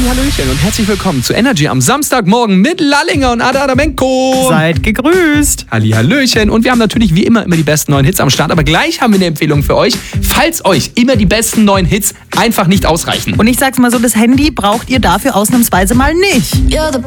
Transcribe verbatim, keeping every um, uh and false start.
Hallöchen und herzlich willkommen zu Energy am Samstagmorgen mit Lallinger und Ada Adamenko. Seid gegrüßt. Hallöchen. Und wir haben natürlich wie immer immer die besten neuen Hits am Start. Aber gleich haben wir eine Empfehlung für euch, falls euch immer die besten neuen Hits einfach nicht ausreichen. Und ich sag's mal so, das Handy braucht ihr dafür ausnahmsweise mal nicht. You're the